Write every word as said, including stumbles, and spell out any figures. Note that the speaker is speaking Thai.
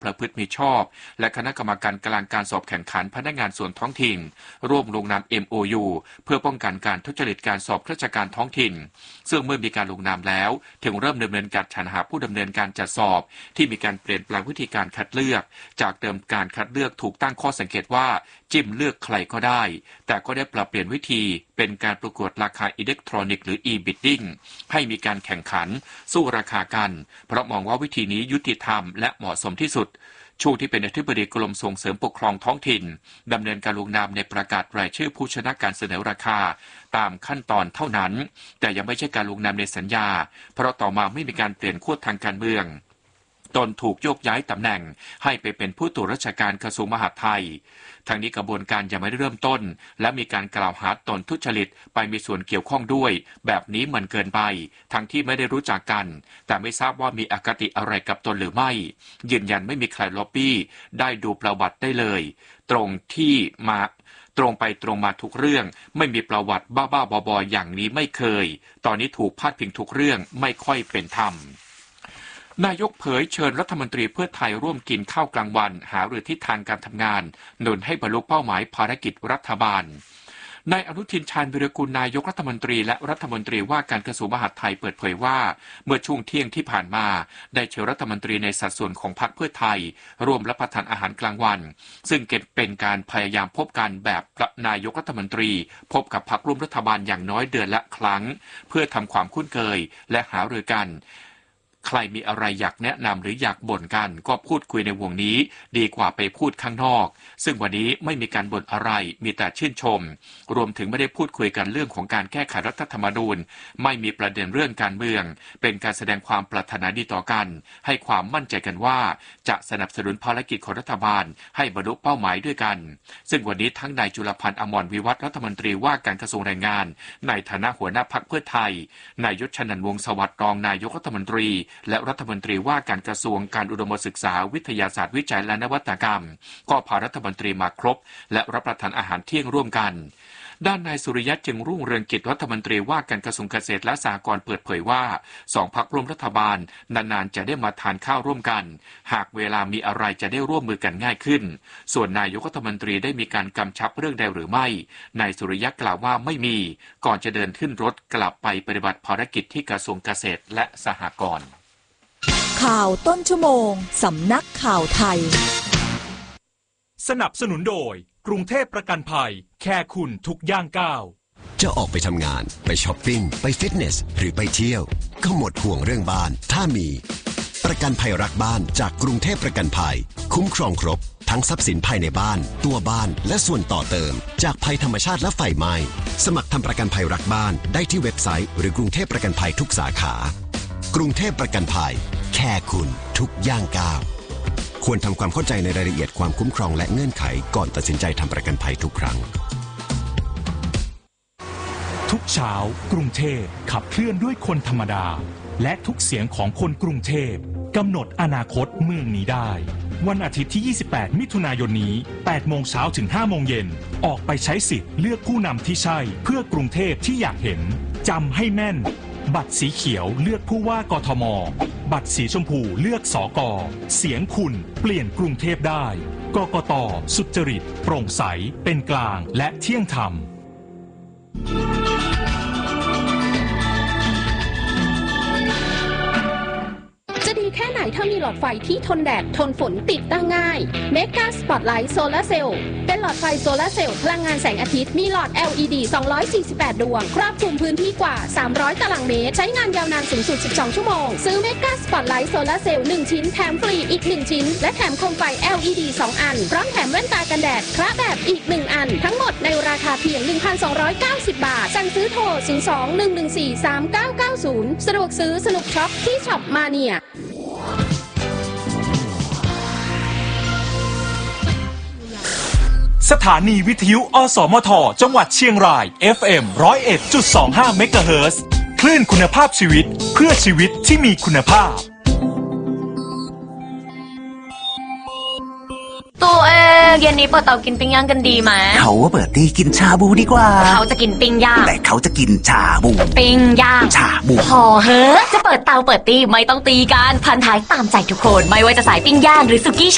ประพฤติมิชอบและคณะกรรมการกลางการสอบแข่งขันพนักงานส่วนท้องถิ่นร่วมลงนาม เอ็ม โอ ยู เพื่อป้องกันการทุจริตการสอบข้าราชการท้องถิ่นซึ่งเมื่อมีการลงนามแล้วถึงเริ่มดำเนินการสรรหาผู้ดำเนินการจัดสอบที่มีการเปลี่ยนแปลงวิธีการคัดเลือกจากเดิมการคัดเลือกถูกตั้งข้อสังเกตว่าจิ้มเลือกใครก็ได้แต่ก็ได้ปรับเปลี่ยนวิธีเป็นการประกวดราคาอิเล็กทรอนิกส์หรือ e-bidding ให้มีการแข่งขันสู้ราคากันเพราะมองว่าวิธีนี้ยุติธรรมและเหมาะสมที่สุดช่วงที่เป็นอธิบดีกรมส่งเสริมปกครองท้องถิ่นดำเนินการลงนามในประกาศรายชื่อผู้ชนะการเสนอราคาตามขั้นตอนเท่านั้นแต่ยังไม่ใช่การลงนามในสัญญาเพราะต่อมาไม่มีการเปลี่ยนขั้วทางการเมืองตนถูกโยกย้ายตำแหน่งให้ไปเป็นผู้ตรวจราชการกระทรวงมหาดไทยทางนี้กระบวนการยังไม่ได้เริ่มต้นและมีการกล่าวหาตนทุจริตไปมีส่วนเกี่ยวข้องด้วยแบบนี้มันเกินไปทั้งที่ไม่ได้รู้จักกันแต่ไม่ทราบว่ามีอคติอะไรกับตนหรือไม่ยืนยันไม่มีใครล็อบบี้ได้ดูประวัติได้เลยตรงที่มาตรงไปตรงมาทุกเรื่องไม่มีประวัติบ้าๆบอๆอย่างนี้ไม่เคยตอนนี้ถูกพาดพิงทุกเรื่องไม่ค่อยเป็นธรรมนายกเผยเชิญรัฐมนตรีเพื่อไทยร่วมกินข้าวกลางวันหารือทิศทางการทำงานหนุนให้บรรลุเป้าหมายภารกิจรัฐบาลนายอนุทินชาญวิรากูลนายกรัฐมนตรีและรัฐมนตรีว่าการกระทรวงมหาดไทยเปิดเผยว่าเมื่อช่วงเที่ยงที่ผ่านมาได้เชิญรัฐมนตรีในสัดส่วนของพรรคเพื่อไทยร่วมรับประทานอาหารกลางวันซึ่งเป็นการพยายามพบกันแบบนายกรัฐมนตรีพบกับพรรคร่วมรัฐบาลอย่างน้อยเดือนละครั้งเพื่อทำความคุ้นเคยและหารือกันใครมีอะไรอยากแนะนำหรืออยากบ่นกันก็พูดคุยในวงนี้ดีกว่าไปพูดข้างนอกซึ่งวันนี้ไม่มีการบ่นอะไรมีแต่ชื่นชมรวมถึงไม่ได้พูดคุยกันเรื่องของการแก้ไขรัฐธรรมนูญไม่มีประเด็นเรื่องการเมืองเป็นการแสดงความปรารถนาดีต่อกันให้ความมั่นใจกันว่าจะสนับสนุนภารกิจของรัฐบาลให้บรรลุเป้าหมายด้วยกันซึ่งวันนี้ทั้งนายจุลพันธ์อมรวิวัฒน์รัฐมนตรีว่าการกระทรวงแรงงานในฐานะหัวหน้าพรรคเพื่อไทยนายยศชนันท์วงศ์สวัสดิ์รองนายกรัฐมนตรีและรัฐมนตรีว่าการกระทรวงการอุดมศึกษาวิทยาศาสตร์วิจัยและนวัตกรรมก็พารัฐมนตรีมาครบและรับประทานอาหารเที่ยงร่วมกันด้านนายสุริยะจึงรุ่งเรืองกิจรัฐมนตรีว่าการกระทรวงเกษตรและสหกรณ์เปิดเผยว่าสองพรรคร่วมรัฐบาลนานๆจะได้มาทานข้าวร่วมกันหากเวลามีอะไรจะได้ร่วมมือกันง่ายขึ้นส่วนนายกรัฐมนตรีได้มีการกำชับเรื่องใดหรือไม่นายสุริยะกล่าวว่าไม่มีก่อนจะเดินขึ้นรถกลับไปปฏิบัติภารกิจที่กระทรวงเกษตรและสหกรณ์ข่าวต้นชั่วโมงสำนักข่าวไทยสนับสนุนโดยกรุงเทพประกันภัยแค่คุณทุกย่างก้าวจะออกไปทำงานไปช้อปปิ้งไปฟิตเนสหรือไปเที่ยวก็หมดห่วงเรื่องบ้านถ้ามีประกันภัยรักบ้านจากกรุงเทพประกันภัยคุ้มครองครบทั้งทรัพย์สินภายในบ้านตัวบ้านและส่วนต่อเติมจากภัยธรรมชาติและไฟไหม้สมัครทำประกันภัยรักบ้านได้ที่เว็บไซต์หรือกรุงเทพประกันภัยทุกสาขากรุงเทพประกันภัยแค่คุณทุกย่างก้าวควรทำความเข้าใจในรายละเอียดความคุ้มครองและเงื่อนไขก่อนตัดสินใจทำประกันภัยทุกครั้งทุกเช้ากรุงเทพขับเคลื่อนด้วยคนธรรมดาและทุกเสียงของคนกรุงเทพกำหนดอนาคตเมืองนี้ได้วันอาทิตย์ที่ยี่สิบแปดมิถุนายนนี้แปดโมงเช้าถึงห้าโมงเย็นออกไปใช้สิทธิ์เลือกผู้นำที่ใช่เพื่อกรุงเทพที่อยากเห็นจำให้แม่นบัตรสีเขียวเลือกผู้ว่ากทม.บัตรสีชมพูเลือกสก.เสียงคุณเปลี่ยนกรุงเทพได้กกต.สุจริตโปร่งใสเป็นกลางและเที่ยงธรรมจะดีแค่ไหนถ้ามีหลอดไฟที่ทนแดดทนฝนติดตั้งง่าย Mega Spotlight Solar Cell เป็นหลอดไฟโซลาร์เซลล์พลังงานแสงอาทิตย์มีหลอด แอล อี ดี สองร้อยสี่สิบแปด ดวงครอบคลุมพื้นที่กว่าสามร้อยตารางเมตรใช้งานยาวนานสูงสุดสิบสองชั่วโมงซื้อ Mega Spotlight Solar Cell หนึ่งชิ้นแถมฟรีอีกหนึ่งชิ้นและแถมโคมไฟ แอล อี ดี สองอันพร้อมแถมแว่นตากันแดดคระแบบอีกหนึ่งอันทั้งหมดในราคาเพียง หนึ่งพันสองร้อยเก้าสิบ บาทสั่งซื้อโทรศูนย์ สอง หนึ่ง หนึ่ง สี่ สาม เก้า เก้า ศูนย์สะดวกซื้อสนุกช็อปที่ช็อปมาเนียสถานีวิทยุอสมทจังหวัดเชียงราย เอฟ เอ็ม หนึ่งศูนย์เอ็ดจุดสองห้า เมกะเฮิรตซ์คลื่นคุณภาพชีวิตเพื่อชีวิตที่มีคุณภาพตัวเองเย็นนี้เปิดเตากินปิ้งย่างกันดีไหมเขาว่าเปิดตีกินชาบูดีกว่าเขาจะกินปิ้งย่างแต่เขาจะกินชาบูปิ้งย่างชาบูพอเฮ้อจะเปิดเตาเปิดตีไม่ต้องตีกันพันท้ายตามใจทุกคนไม่ว่าจะสายปิ้งย่างหรือสุกี้ช